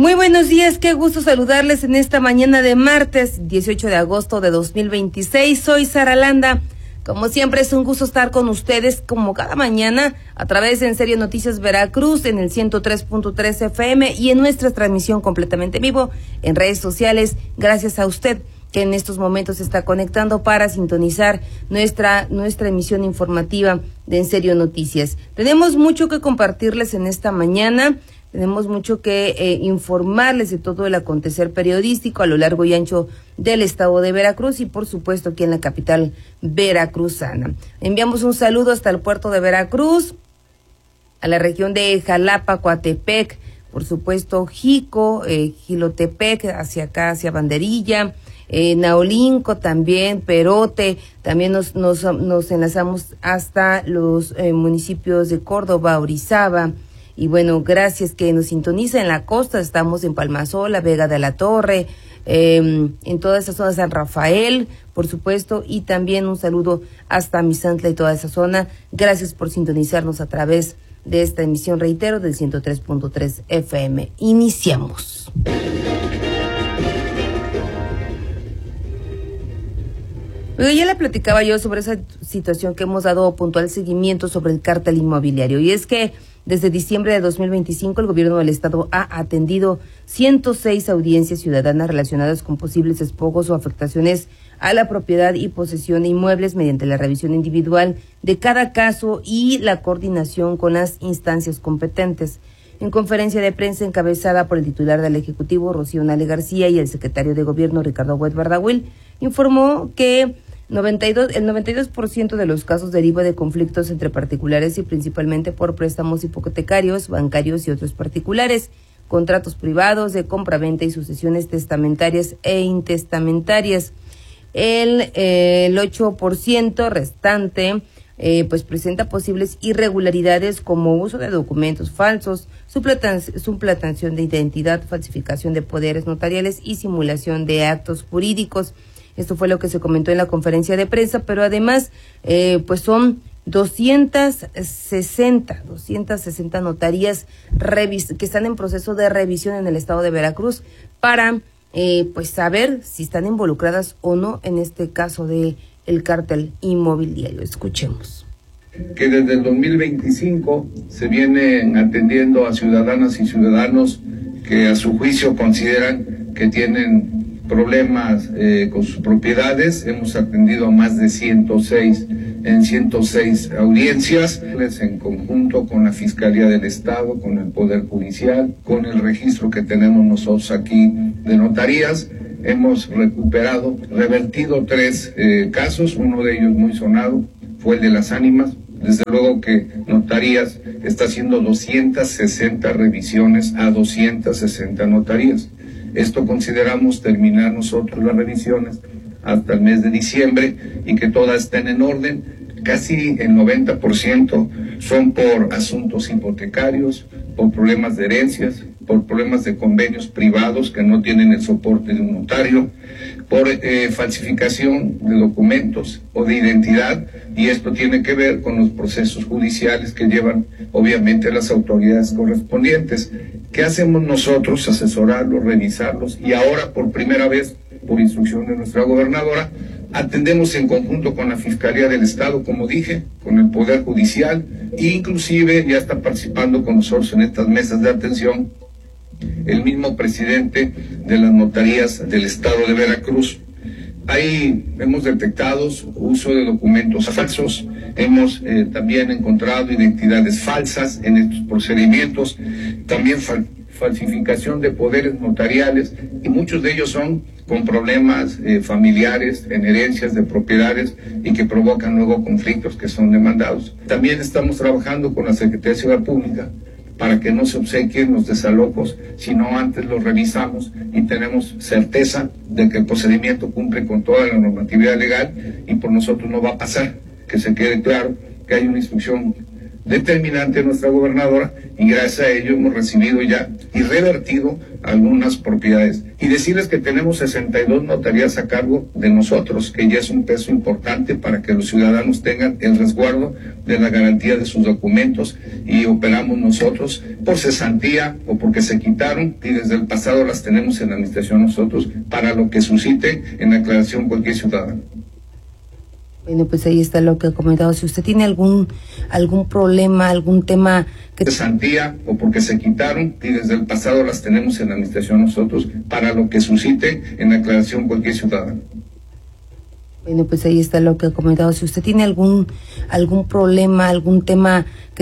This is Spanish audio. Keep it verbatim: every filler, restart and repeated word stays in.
Muy buenos días, qué gusto saludarles en esta mañana de martes, dieciocho de agosto de dos mil veintiséis. Soy Sara Landa. Como siempre es un gusto estar con ustedes como cada mañana a través de En Serio Noticias Veracruz en el ciento tres punto tres F M y en nuestra transmisión completamente vivo en redes sociales. Gracias a usted que en estos momentos se está conectando para sintonizar nuestra nuestra emisión informativa de En Serio Noticias. Tenemos mucho que compartirles en esta mañana. Tenemos mucho que eh, informarles de todo el acontecer periodístico a lo largo y ancho del estado de Veracruz y por supuesto aquí en la capital veracruzana. Enviamos un saludo hasta el puerto de Veracruz, a la región de Jalapa, Coatepec, por supuesto Jico, eh, Jilotepec, hacia acá, hacia Banderilla, eh, Naolinco también, Perote, también nos, nos, nos enlazamos hasta los eh, municipios de Córdoba, Orizaba. Y bueno, gracias que nos sintoniza en la costa, estamos en Palmasola, Vega de la Torre, eh, en toda esa zona de San Rafael, por supuesto, y también un saludo hasta Misantla y toda esa zona. Gracias por sintonizarnos a través de esta emisión, reitero, del ciento tres punto tres F M. Iniciamos. Pero ya le platicaba yo sobre esa situación que hemos dado puntual seguimiento sobre el cártel inmobiliario, y es que desde diciembre de dos mil veinticinco, el gobierno del estado ha atendido ciento seis audiencias ciudadanas relacionadas con posibles despojos o afectaciones a la propiedad y posesión de inmuebles mediante la revisión individual de cada caso y la coordinación con las instancias competentes. En conferencia de prensa encabezada por el titular del Ejecutivo, Rocío Nale García, y el secretario de Gobierno, Ricardo Huet Bardahuil, informó que noventa y dos, el noventa y dos por ciento de los casos deriva de conflictos entre particulares y principalmente por préstamos hipotecarios, bancarios y otros particulares, contratos privados de compraventa y sucesiones testamentarias e intestamentarias. El, eh, el ocho por ciento restante eh, pues presenta posibles irregularidades como uso de documentos falsos, suplantación, suplantación de identidad, falsificación de poderes notariales y simulación de actos jurídicos. Esto fue lo que se comentó en la conferencia de prensa, pero además, eh, pues son doscientas sesenta notarías revis- que están en proceso de revisión en el estado de Veracruz para, eh, pues saber si están involucradas o no en este caso de el cártel inmobiliario. Escuchemos. Que desde el dos mil veinticinco se vienen atendiendo a ciudadanas y ciudadanos que a su juicio consideran que tienen problemas eh, con sus propiedades. Hemos atendido a más de ciento seis en ciento seis audiencias en conjunto con la Fiscalía del Estado, con el Poder Judicial, con el registro que tenemos nosotros aquí de notarías. Hemos recuperado, revertido tres eh, casos, uno de ellos muy sonado fue el de las ánimas. Desde luego que notarías está haciendo doscientas sesenta revisiones a doscientas sesenta notarías. Esto consideramos terminar nosotros las revisiones hasta el mes de diciembre y que todas estén en orden. Casi el noventa por ciento son por asuntos hipotecarios, por problemas de herencias, por problemas de convenios privados que no tienen el soporte de un notario, por eh, falsificación de documentos o de identidad, y esto tiene que ver con los procesos judiciales que llevan obviamente las autoridades correspondientes. ¿Qué hacemos nosotros? Asesorarlos, revisarlos, y ahora por primera vez, por instrucción de nuestra gobernadora, atendemos en conjunto con la Fiscalía del Estado, como dije, con el Poder Judicial, e inclusive ya está participando con nosotros en estas mesas de atención el mismo presidente de las notarías del Estado de Veracruz. Ahí hemos detectado uso de documentos falsos, hemos eh, también encontrado identidades falsas en estos procedimientos, también fal falsificación de poderes notariales, y muchos de ellos son con problemas eh, familiares, en herencias de propiedades, y que provocan luego conflictos que son demandados. También estamos trabajando con la Secretaría de Seguridad Pública para que no se obsequien los desalojos, sino antes los revisamos y tenemos certeza de que el procedimiento cumple con toda la normatividad legal y por nosotros no va a pasar. Que se quede claro que hay una instrucción determinante de nuestra gobernadora, y gracias a ello hemos recibido ya y revertido algunas propiedades. Y decirles que tenemos sesenta y dos notarías a cargo de nosotros, que ya es un peso importante para que los ciudadanos tengan el resguardo de la garantía de sus documentos, y operamos nosotros por cesantía o porque se quitaron, y desde el pasado las tenemos en la administración nosotros para lo que suscite en aclaración cualquier ciudadano. Bueno, pues ahí está lo que ha comentado. Si usted tiene algún algún problema, algún tema que cesantía o porque se quitaron, y desde el pasado las tenemos en la administración nosotros para lo que suscite en aclaración cualquier ciudadano. Bueno, pues ahí está lo que ha comentado. Si usted tiene algún algún problema, algún tema que